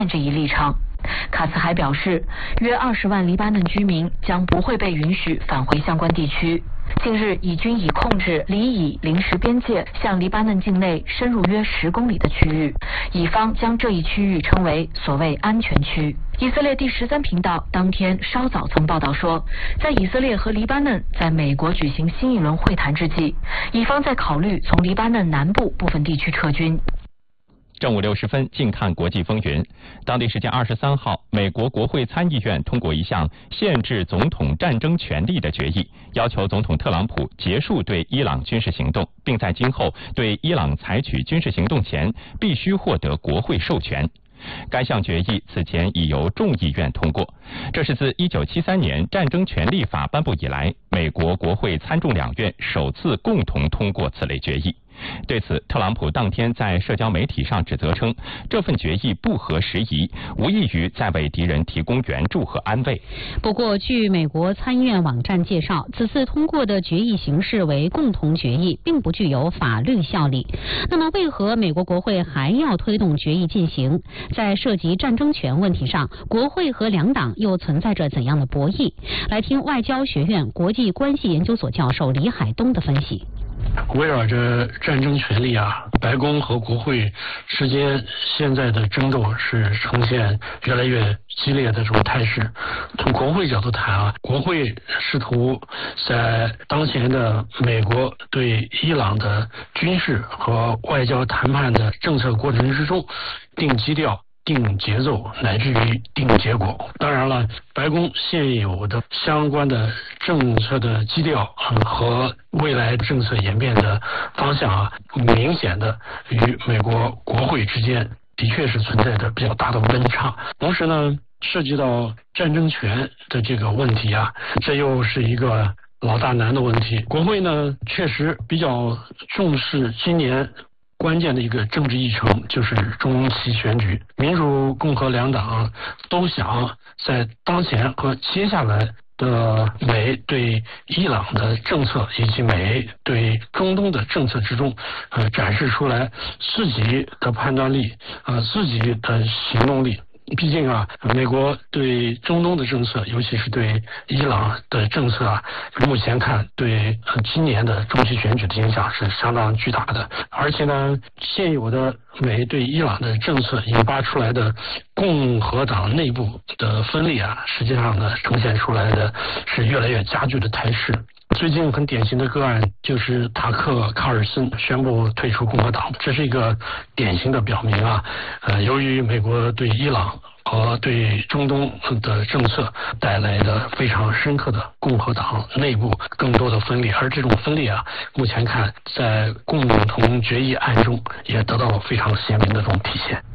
这一立场。卡茨还表示，约20万黎巴嫩居民将不会被允许返回相关地区。近日，以军已控制黎以临时边界向黎巴嫩境内深入约10公里的区域，以方将这一区域称为所谓安全区。以色列第13频道当天稍早曾报道说，在以色列和黎巴嫩在美国举行新一轮会谈之际，以方在考虑从黎巴嫩南部部分地区撤军。 正午60分，近看国际风云。当地时间23号，美国国会参议院通过一项限制总统战争权利的决议，要求总统特朗普结束对伊朗军事行动，并在今后对伊朗采取军事行动前必须获得国会授权。该项决议此前已由众议院通过，这是自1973年战争权利法颁布以来，美国国会参众两院首次共同通过此类决议。对此，特朗普当天在社交媒体上指责称，这份决议不合时宜，无异于在为敌人提供援助和安慰。 不过，据美国参议院网站介绍，此次通过的决议形式为共同决议，并不具有法律效力。那么，为何美国国会还要推动决议进行？在涉及战争权问题上，国会和两党又存在着怎样的博弈？来听外交学院国际关系研究所教授李海东的分析。 围绕着战争权利白宫和国会之间现在的争斗是呈现越来越激烈的这种态势。从国会角度谈国会试图在当前的美国对伊朗的军事和外交谈判的政策过程之中定基调、定节奏，乃至于定结果。当然了，白宫现有的相关的政策的基调和未来政策演变的方向明显的与美国国会之间的确是存在着比较大的温差。同时呢，涉及到战争权的这个问题这又是一个老大难的问题。国会呢，确实比较重视今年关键的一个政治议程，就是中期选举。民主共和两党都想在当前和接下来的美对伊朗的政策以及美对中东的政策之中展示出来自己的判断力自己的行动力。毕竟美国对中东的政策，尤其是对伊朗的政策目前看对今年的中期选举的影响是相当巨大的。而且呢，现有的美对伊朗的政策引发出来的共和党内部的分裂实际上呢，呈现出来的是越来越加剧的态势。最近很典型的个案就是塔克·卡尔森宣布退出共和党，这是一个典型的表明由于美国对伊朗和对中东的政策带来的非常深刻的共和党内部更多的分裂，而这种分裂目前看在共同决议案中也得到了非常鲜明的这种体现。